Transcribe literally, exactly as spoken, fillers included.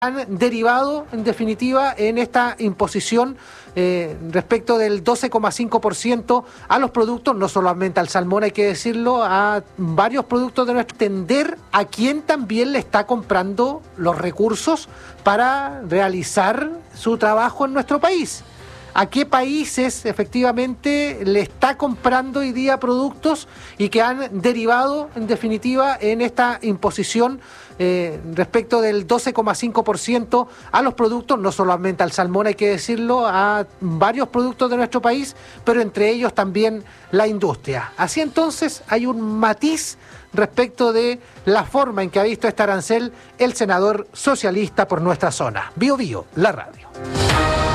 han derivado, en definitiva, en esta imposición eh, respecto del doce coma cinco por ciento a los productos, no solamente al salmón, hay que decirlo, a varios productos de nuestro entender a quién también le está comprando los recursos para realizar su trabajo en nuestro país. ¿A qué países efectivamente le está comprando hoy día productos y que han derivado, en definitiva, en esta imposición eh, respecto del doce coma cinco por ciento a los productos, no solamente al salmón, hay que decirlo, a varios productos de nuestro país, pero entre ellos también la industria? Así entonces hay un matiz respecto de la forma en que ha visto este arancel el senador socialista por nuestra zona. Bio Bio, la radio.